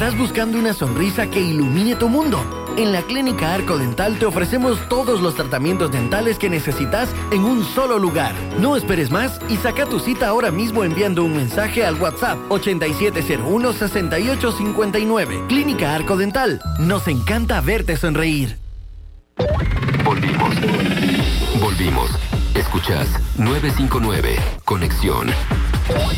¿Estás buscando una sonrisa que ilumine tu mundo? En la Clínica Arco Dental te ofrecemos todos los tratamientos dentales que necesitas en un solo lugar. No esperes más y saca tu cita ahora mismo enviando un mensaje al WhatsApp 8701-6859. Clínica Arco Dental. Nos encanta verte sonreír. Volvimos. Escuchás 959. Conexión.